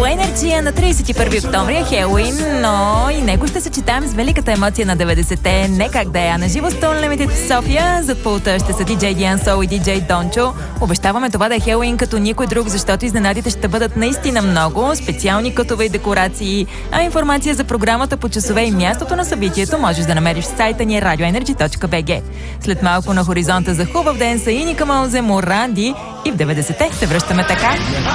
Energy на 31 октомври е Хелоуин, но и него ще съчетаем с великата емоция на 90-те. Не как да е, на живо Stone Limited в София. Зад пулта ще са DJ Dian Soul и DJ Дончо. Обещаваме това да е Хелоуин като никой друг, защото изненадите ще бъдат наистина много. Специални кътове и декорации. А информация за програмата по часове и мястото на събитието можеш да намериш в сайта ни radioenergy.bg. След малко на хоризонта за хубав ден са Иника Маузе, Моранди и в 90-те се връщаме така.